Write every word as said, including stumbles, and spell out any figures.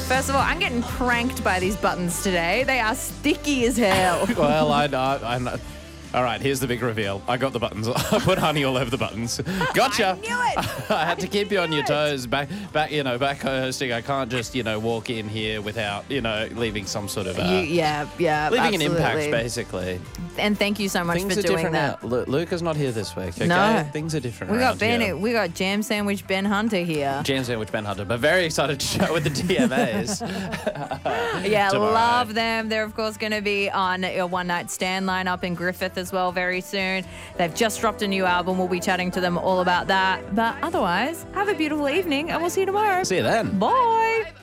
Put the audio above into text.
First of all, I'm getting pranked by these buttons today. They are sticky as hell. Well, I know. I know. All right, here's the big reveal. I got the buttons. I put honey all over the buttons. Gotcha. I knew it. I had to keep you on your it. toes. Back, back, you know, back hosting. I can't just, you know, walk in here without, you know, leaving some sort of, uh, You, yeah, yeah, leaving absolutely. an impact, basically. And thank you so much Things for are doing different that. now. Lu- Luca's not here this week. Okay? No. Things are different. We got around Ben. here. We got Jam Sandwich Ben Hunter here. Jam Sandwich Ben Hunter, but very excited to chat with the D M As. Yeah, tomorrow. love them. They're, of course, going to be on a one night stand lineup in Griffith as well very soon. They've just dropped a new album. We'll be chatting to them all about that. But otherwise, have a beautiful evening and we'll see you tomorrow. See you then. Bye.